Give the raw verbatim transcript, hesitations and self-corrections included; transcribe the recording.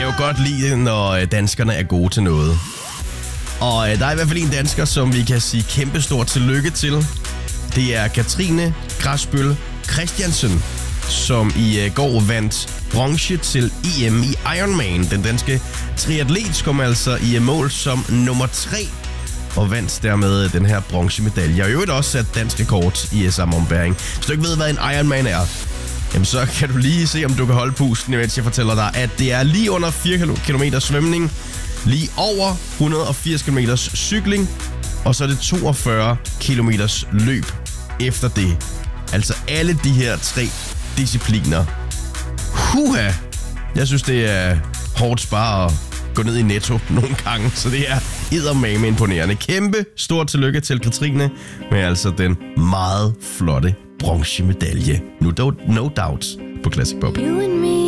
jo godt lide, når danskerne er gode til noget. Og der er i hvert fald en dansker, som vi kan sige kæmpestort tillykke til. Det er Katrine Græsbøl Christiansen, som i går vandt bronze til E M i Ironman. Den danske triatlet kom altså i mål som nummer tre og vandt dermed den her bronzemedalje. Og i øvrigt også sat dansk rekord i samme ombæring. Hvis du ikke ved, hvad en Ironman er, jamen så kan du lige se, om du kan holde pusten, mens jeg fortæller dig, at det er lige under fire kilometer svømning, lige over et hundrede og firs kilometer cykling, og så er det toogfyrre kilometer løb efter det. Altså alle de her tre discipliner. Huha! Jeg synes, det er hårdt spare at gå ned i Netto nogle gange, så det er eddermame imponerende. Kæmpe stort tillykke til Katrine med altså den meget flotte bronzemedalje. Nu no doubt på Classic Pop. You and me.